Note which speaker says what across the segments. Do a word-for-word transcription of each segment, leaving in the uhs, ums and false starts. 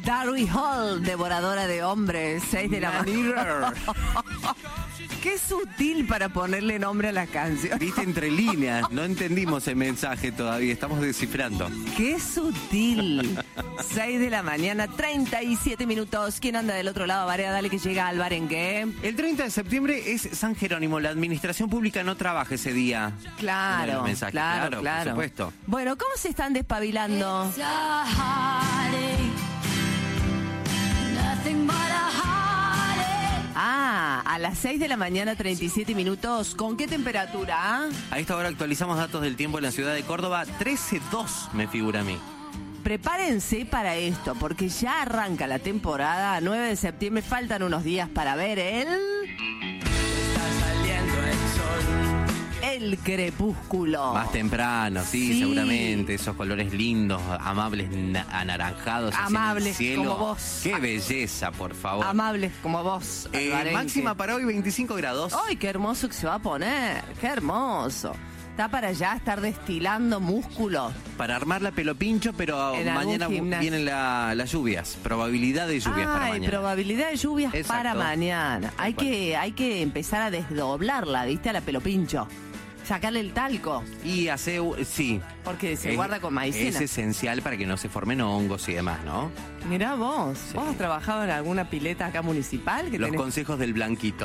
Speaker 1: Darry Hall, devoradora de hombres, seis de la mañana. Qué sutil para ponerle nombre a la canción.
Speaker 2: Viste entre líneas, no entendimos el mensaje todavía, estamos descifrando.
Speaker 1: Qué sutil. seis de la mañana, treinta y siete minutos. ¿Quién anda del otro lado? Varea, dale que llega al Barengue.
Speaker 2: El treinta de septiembre es San Jerónimo, la administración pública no trabaja ese día.
Speaker 1: Claro,
Speaker 2: mensaje,
Speaker 1: claro,
Speaker 2: claro,
Speaker 1: claro.
Speaker 2: por supuesto.
Speaker 1: Bueno, ¿cómo se están despabilando? Ah, a las seis de la mañana, treinta y siete minutos. ¿Con qué temperatura?
Speaker 2: A esta hora actualizamos datos del tiempo en la ciudad de Córdoba. trece dos me figura a mí.
Speaker 1: Prepárense para esto, porque ya arranca la temporada. nueve de septiembre, faltan unos días para ver el...
Speaker 2: Está saliendo el sol.
Speaker 1: El crepúsculo.
Speaker 2: Más temprano, sí,
Speaker 1: Sí.
Speaker 2: seguramente. Esos colores lindos, amables, na- anaranjados. hacia
Speaker 1: Amables
Speaker 2: el cielo.
Speaker 1: como vos.
Speaker 2: Qué belleza, por favor.
Speaker 1: Amables como vos.
Speaker 2: Eh,
Speaker 1: Alvarenque.
Speaker 2: máxima para hoy, veinticinco grados.
Speaker 1: ¡Ay, qué hermoso que se va a poner! ¡Qué hermoso! Está para ya estar destilando músculo.
Speaker 2: Para armar la pelo pincho, pero
Speaker 1: En algún
Speaker 2: mañana
Speaker 1: gimnasio.
Speaker 2: vienen la- las lluvias. Probabilidad de lluvias para
Speaker 1: Ay,
Speaker 2: mañana.
Speaker 1: probabilidad de lluvias
Speaker 2: Exacto.
Speaker 1: para mañana. Hay
Speaker 2: cual.
Speaker 1: que, hay que empezar a desdoblarla, ¿viste? A la pelo pincho. Sacarle el talco,
Speaker 2: Y hace, sí.
Speaker 1: porque se
Speaker 2: Es-
Speaker 1: guarda con maicena.
Speaker 2: Es esencial para que no se formen hongos y demás, ¿no?
Speaker 1: Mirá vos, ¿vos has trabajado en alguna pileta acá municipal? Que
Speaker 2: Los
Speaker 1: tenés-
Speaker 2: consejos del blanquito.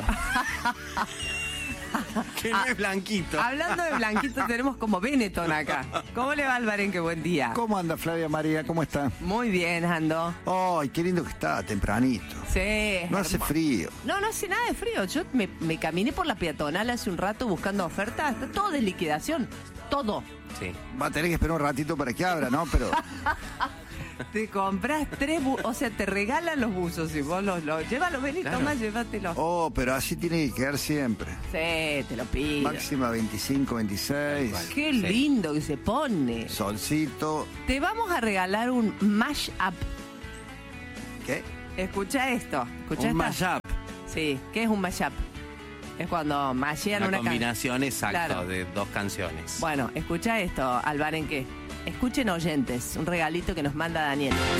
Speaker 2: Que no es blanquito.
Speaker 1: Hablando de blanquito, tenemos como Benetton acá. ¿Cómo le va, Alvaren? Qué buen día.
Speaker 3: ¿Cómo anda Flavia María? ¿Cómo está?
Speaker 1: Muy bien, ando.
Speaker 3: Ay, qué lindo que está, tempranito.
Speaker 1: Sí.
Speaker 3: No hace
Speaker 1: hermo-
Speaker 3: frío.
Speaker 1: No, no hace nada de frío. Yo me, me caminé por la peatonal hace un rato buscando ofertas. Está todo de liquidación. Todo.
Speaker 2: Sí.
Speaker 3: Va a tener que esperar un ratito para que abra, ¿no? Pero
Speaker 1: Te compras tres buzos. O sea, te regalan los buzos y vos los... los llévalos, vení,
Speaker 2: Claro.
Speaker 1: toma, llévatelos.
Speaker 3: oh, pero así tiene que quedar siempre.
Speaker 1: Sí, te lo pido.
Speaker 3: Máxima veinticinco, veintiséis.
Speaker 1: Qué
Speaker 2: Sí.
Speaker 1: lindo que se pone.
Speaker 3: Solcito.
Speaker 1: Te vamos a regalar un mash-up.
Speaker 3: ¿Qué?
Speaker 1: Escucha esto. Escucha
Speaker 2: Un
Speaker 1: esta-
Speaker 2: mashup.
Speaker 1: Sí, ¿qué es un mashup? Es cuando mashean
Speaker 2: Una
Speaker 1: una, canción.
Speaker 2: combinación exacta
Speaker 1: Claro.
Speaker 2: de dos canciones.
Speaker 1: Bueno, escucha esto, Alvarenque. Escuchen oyentes, un regalito que nos manda Daniel.